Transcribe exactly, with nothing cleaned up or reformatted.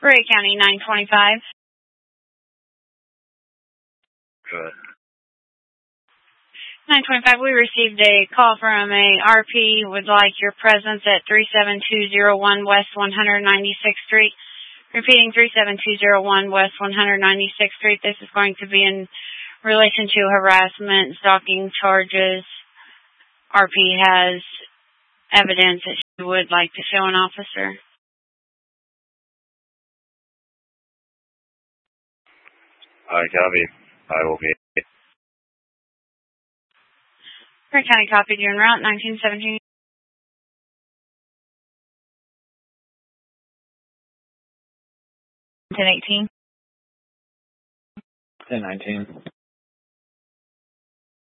Ray County, nine twenty-five. Good. nine twenty-five, we received a call from a R P would like your presence at three seven two zero one West one ninety-sixth Street. Repeating, three seven two zero one West one ninety-sixth Street. This is going to be in relation to harassment, stalking charges. R P has evidence that she would like to show an officer. I copy. I will be. Ray County copied you en route, nineteen seventeen. ten eighteen. ten nineteen.